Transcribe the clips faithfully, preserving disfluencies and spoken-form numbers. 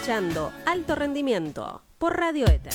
escuchando Alto Rendimiento por Radio Éter.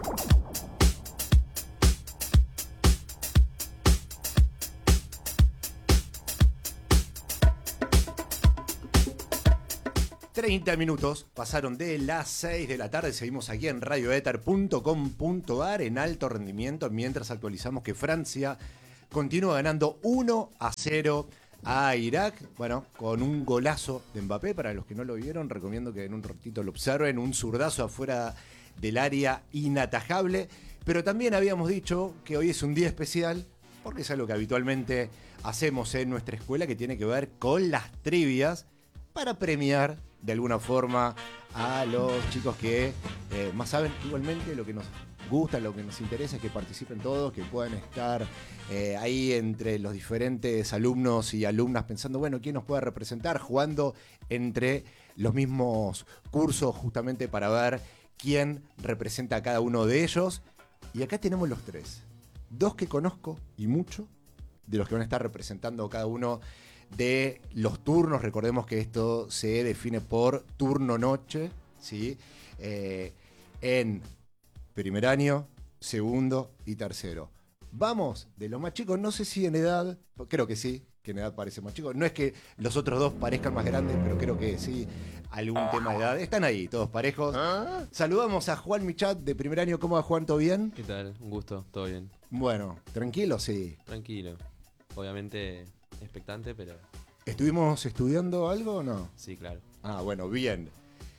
treinta minutos pasaron de las seis de la tarde. Seguimos aquí en radio éter punto com punto a r en Alto Rendimiento, mientras actualizamos que Francia continúa ganando uno a cero a Irak. Bueno, con un golazo de Mbappé. Para los que no lo vieron, recomiendo que en un ratito lo observen. Un zurdazo afuera del área inatajable. Pero también habíamos dicho que hoy es un día especial, porque es algo que habitualmente hacemos en nuestra escuela, que tiene que ver con las trivias, para premiar de alguna forma a los chicos que eh, más saben. Igualmente, lo que nos gusta, lo que nos interesa es que participen todos, que puedan estar eh, ahí entre los diferentes alumnos y alumnas pensando, bueno, ¿quién nos puede representar? Jugando entre los mismos cursos justamente para ver quién representa a cada uno de ellos. Y acá tenemos los tres. Dos que conozco y mucho, de los que van a estar representando cada uno de los turnos. Recordemos que esto se define por turno-noche, ¿sí? Eh, en primer año, segundo y tercero. Vamos de los más chicos, no sé si en edad, creo que sí, que en edad parece más chico. No es que los otros dos parezcan más grandes, pero creo que sí, algún tema de edad. Están ahí, todos parejos. ¿Ah? Saludamos a Juan Michat de primer año. ¿Cómo va, Juan? ¿Todo bien? ¿Qué tal? Un gusto, todo bien. Bueno, ¿tranquilo? Sí. Tranquilo. Obviamente expectante, pero... ¿Estuvimos estudiando algo o no? Sí, claro. Ah, bueno, bien.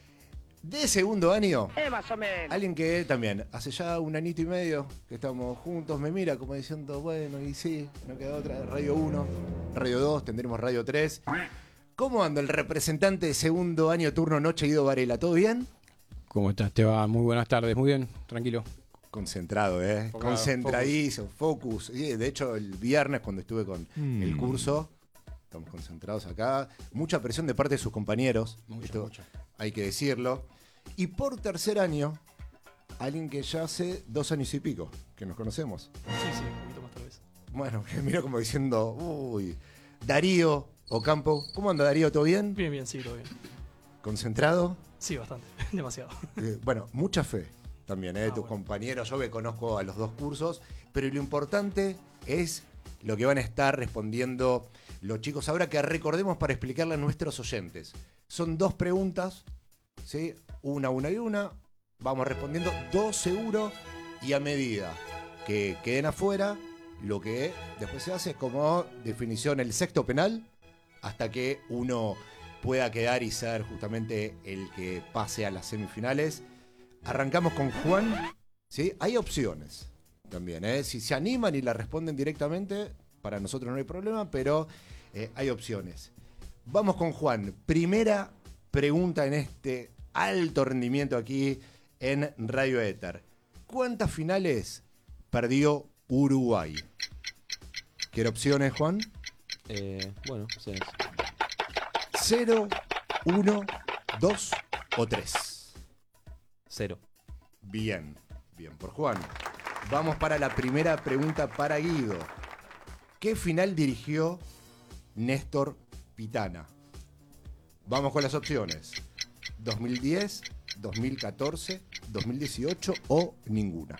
De segundo año, Eh, más o menos. alguien que también hace ya un añito y medio que estamos juntos, me mira como diciendo, bueno, y sí, no queda otra, Radio uno, Radio dos, tendremos Radio tres. ¿Cómo anda el representante de segundo año turno noche, Guido Varela? ¿Todo bien? ¿Cómo estás, Esteban? Muy buenas tardes, muy bien, tranquilo. Concentrado, ¿eh? Enfocado, Concentradísimo, focus. focus. Sí, de hecho, el viernes cuando estuve con mm. el curso, estamos concentrados acá. Mucha presión de parte de sus compañeros. Mucho, Esto mucho. Hay que decirlo. Y por tercer año, alguien que ya hace dos años y pico, que nos conocemos. Sí, sí, un poquito más tal vez. Bueno, que mira como diciendo, uy, Darío Ocampo. ¿Cómo anda, Darío? ¿Todo bien? Bien, bien, sí, todo bien. ¿Concentrado? Sí, bastante, demasiado. Eh, bueno, mucha fe también, ¿eh? Ah, Tus bueno. compañeros, yo me conozco a los dos cursos, pero lo importante es lo que van a estar respondiendo los chicos ahora, que recordemos para explicarle a nuestros oyentes. Son dos preguntas, ¿sí? Una, una y una. Vamos respondiendo dos seguro, y a medida que queden afuera, lo que después se hace es como definición el sexto penal, hasta que uno pueda quedar y ser justamente el que pase a las semifinales. Arrancamos con Juan, ¿sí? Hay opciones también, ¿eh? Si se animan y la responden directamente, para nosotros no hay problema, pero eh, hay opciones. Vamos con Juan. Primera pregunta en este alto rendimiento aquí en Radio Éter. ¿Cuántas finales perdió Uruguay? ¿Quiere opciones, Juan? Eh, bueno, sí. ¿Cero, uno, dos o tres? Cero. Bien, bien por Juan. Vamos para la primera pregunta para Guido. ¿Qué final dirigió Néstor Pitana? Vamos con las opciones. dos mil diez, dos mil catorce, dos mil dieciocho o ninguna.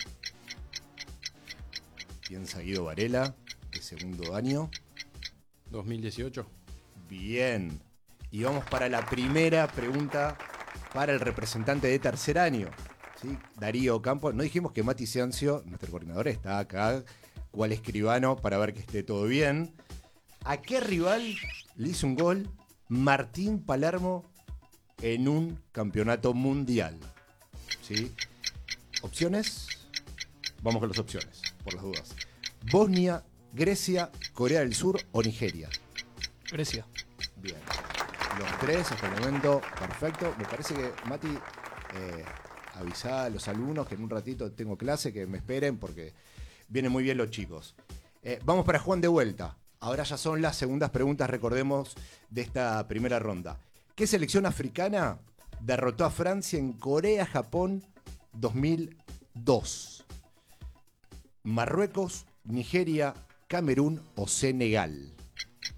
Piensa Guido Varela, de segundo año. dos mil dieciocho. Bien. Y vamos para la primera pregunta para el representante de tercer año, ¿sí? Darío Campos. No dijimos que Mati Ciancio, nuestro coordinador, está acá, cual escribano, para ver que esté todo bien. ¿A qué rival le hizo un gol Martín Palermo en un campeonato mundial? ¿Sí? ¿Opciones? Vamos con las opciones, por las dudas. Bosnia, Grecia, Corea del Sur o Nigeria. Grecia. Bien. Los tres hasta el momento, perfecto. Me parece que, Mati, eh, avisá a los alumnos que en un ratito tengo clase, que me esperen porque vienen muy bien los chicos. Eh, vamos para Juan de vuelta. Ahora ya son las segundas preguntas, recordemos, de esta primera ronda. ¿Qué selección africana derrotó a Francia en Corea-Japón dos mil dos? ¿Marruecos, Nigeria, Camerún o Senegal?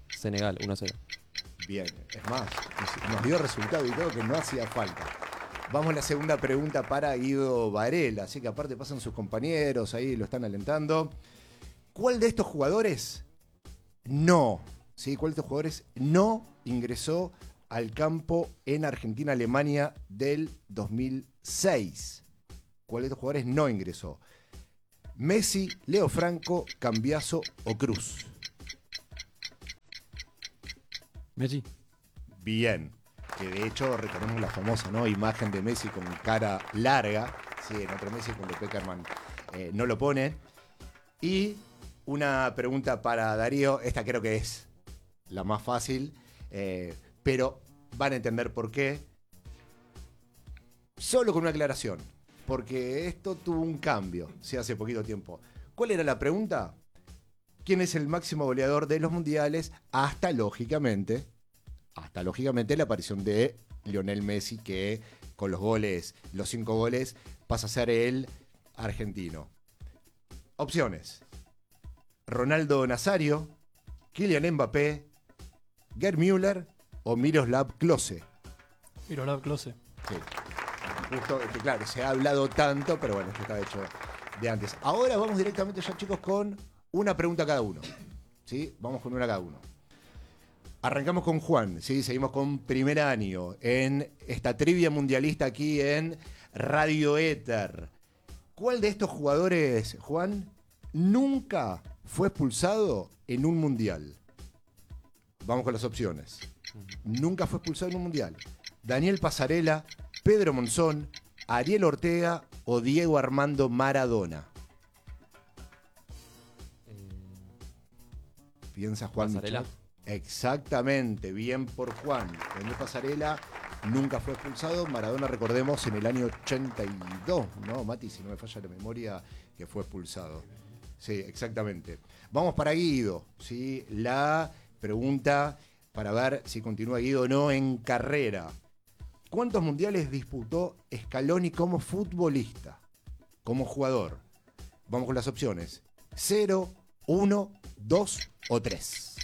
Senegal, uno a cero. Bien, es más, nos dio resultado y todo que no hacía falta. Vamos a la segunda pregunta para Guido Varela. Así que aparte pasan sus compañeros, ahí lo están alentando. ¿Cuál de estos jugadores no, ¿sí? ¿Cuál de estos jugadores no ingresó al campo en Argentina-Alemania del dos mil seis? ¿Cuál de estos jugadores no ingresó? Messi, Leo Franco, Cambiaso o Cruz. Messi. Bien. Que de hecho recordemos la famosa, ¿no?, imagen de Messi con cara larga. Sí, en otro Messi cuando Peckerman eh, no lo pone. Y una pregunta para Darío. Esta creo que es la más fácil. Eh, pero van a entender por qué. Solo con una aclaración. Porque esto tuvo un cambio, sí, hace poquito tiempo. ¿Cuál era la pregunta? ¿Quién es el máximo goleador de los mundiales? Hasta, lógicamente, hasta, lógicamente, la aparición de Lionel Messi, que con los goles, los cinco goles, pasa a ser el argentino. Opciones. Ronaldo Nazario, Kylian Mbappé, Gerd Müller o Miroslav Klose. Miroslav Klose. Sí. Justo, que claro, se ha hablado tanto, pero bueno, esto estaba hecho de antes. Ahora vamos directamente ya, chicos, con una pregunta cada uno. ¿Sí? Vamos con una cada uno. Arrancamos con Juan, ¿sí? Seguimos con primer año en esta trivia mundialista aquí en Radio Éter. ¿Cuál de estos jugadores, Juan, nunca fue expulsado en un mundial? Vamos con las opciones. Nunca fue expulsado en un mundial. Daniel Pasarela, Pedro Monzón, Ariel Ortega o Diego Armando Maradona. Piensa Juan. Pasarela. Michat. Exactamente, bien por Juan. Daniel Pasarela nunca fue expulsado. Maradona, recordemos, en el año ochenta y dos, ¿no, Mati? Si no me falla la memoria, que fue expulsado. Sí, exactamente. Vamos para Guido, ¿sí? La pregunta para ver si continúa Guido o no en carrera. ¿Cuántos mundiales disputó Scaloni como futbolista? Como jugador. Vamos con las opciones. cero, uno, dos o tres.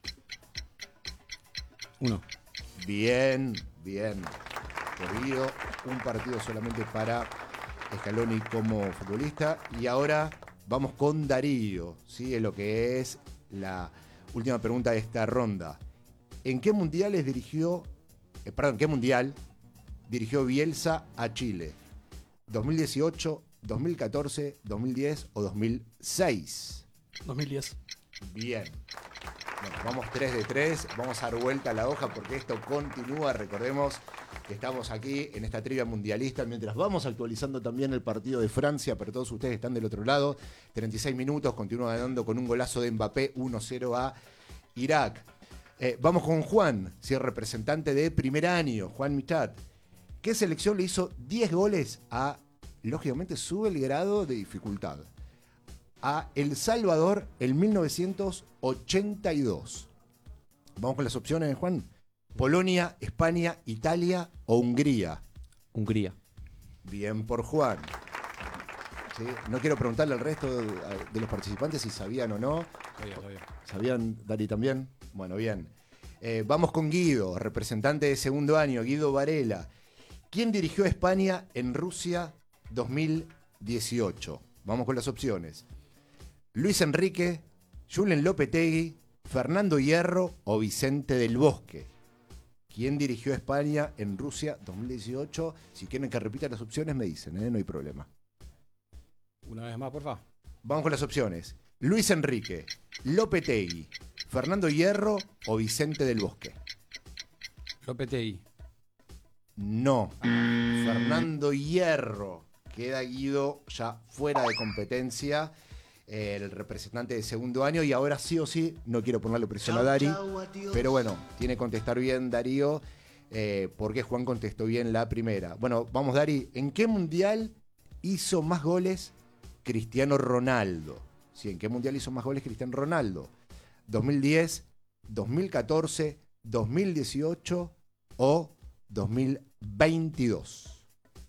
Uno. Bien, bien. Por Guido, un partido solamente para Scaloni como futbolista. Y ahora vamos con Darío, ¿sí? En lo que es la última pregunta de esta ronda. ¿En qué mundiales dirigió, eh, perdón, qué mundial dirigió Bielsa a Chile? ¿dos mil dieciocho, dos mil catorce, dos mil diez o dos mil seis? dos mil diez. Bien. Bueno, vamos tres de tres. Vamos a dar vuelta a la hoja porque esto continúa. Recordemos que estamos aquí en esta trivia mundialista mientras vamos actualizando también el partido de Francia, pero todos ustedes están del otro lado. treinta y seis minutos, continúa ganando con un golazo de Mbappé, uno cero a Irak. Eh, vamos con Juan, si es representante de primer año, Juan Michat. ¿Qué selección le hizo diez goles a, lógicamente, sube el grado de dificultad? A El Salvador en mil novecientos ochenta y dos. Vamos con las opciones, Juan. Polonia, España, Italia o Hungría. Hungría. Bien por Juan. ¿Sí? No quiero preguntarle al resto de, de los participantes si sabían o no. Sabía, sabía. ¿Sabían, Dari, también? Bueno, bien. Eh, vamos con Guido, representante de segundo año, Guido Varela. ¿Quién dirigió a España en Rusia dos mil dieciocho? Vamos con las opciones. Luis Enrique, Julen Lopetegui, Fernando Hierro o Vicente del Bosque. ¿Quién dirigió a España en Rusia dos mil dieciocho? Si quieren que repita las opciones me dicen, ¿eh? No hay problema. Una vez más, porfa. Vamos con las opciones. Luis Enrique, Lopetegui, Fernando Hierro o Vicente del Bosque. Lopetegui. No. Fernando Hierro. Queda Guido ya fuera de competencia. El representante de segundo año. Y ahora sí o sí, no quiero ponerle presión a Dari. Pero bueno, tiene que contestar bien Darío. Eh, porque Juan contestó bien la primera. Bueno, vamos Dari. ¿En qué mundial hizo más goles Cristiano Ronaldo? Sí, ¿en qué mundial hizo más goles Cristiano Ronaldo? ¿dos mil diez, dos mil catorce, dos mil dieciocho o dos mil veintidós?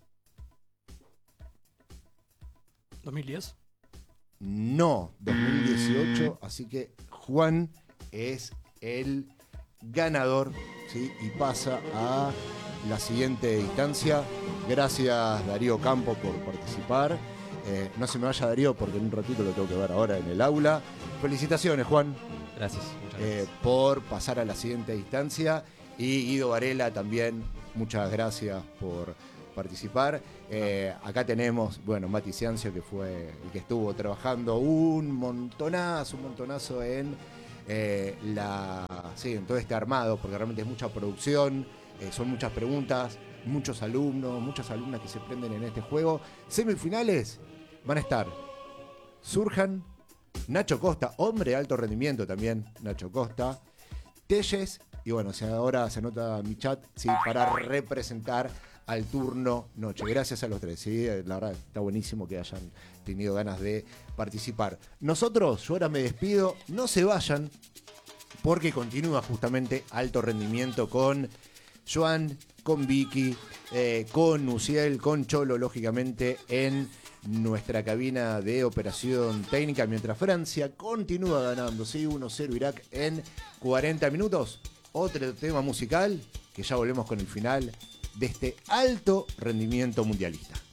¿dos mil diez? No, dos mil dieciocho. Así que Juan es el ganador, ¿sí? Y pasa a la siguiente instancia. Gracias Darío Campo por participar. Eh, no se me vaya Darío porque en un ratito lo tengo que ver ahora en el aula. Felicitaciones, Juan, Gracias, muchas eh, gracias. por pasar a la siguiente instancia. Y Guido Varela también, muchas gracias por participar. Eh, acá tenemos, bueno, Mati Ciancio, que fue el que estuvo trabajando un montonazo, un montonazo en, eh, la, sí, en todo este armado, porque realmente es mucha producción, eh, son muchas preguntas, muchos alumnos, muchas alumnas que se prenden en este juego. Semifinales van a estar Surjan, Nacho Costa, hombre de alto rendimiento también, Nacho Costa, Telles, y bueno, si ahora se anota mi chat, sí, para representar al turno noche. Gracias a los tres, ¿sí? La verdad está buenísimo que hayan tenido ganas de participar. Nosotros, yo ahora me despido, no se vayan, porque continúa justamente alto rendimiento con Joan, con Vicky, eh, con Uciel, con Cholo, lógicamente, en nuestra cabina de operación técnica, mientras Francia continúa ganando, ¿sí? uno cero Irak en cuarenta minutos. Otro tema musical, que ya volvemos con el final de este alto rendimiento mundialista.